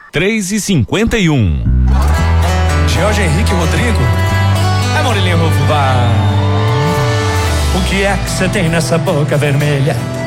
3h51. Jorge Henrique Rodrigo. É Murilinho Rufo, vai. O que é que você tem nessa boca vermelha?